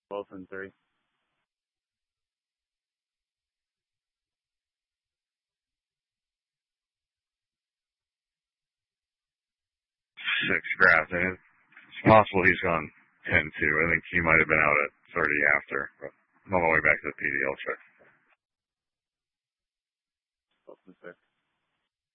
Both in three. Six grabs, and it's possible he's gone 10-2. I think he might have been out at 30 after, but I'm on my way back to the PDL check. Both in six.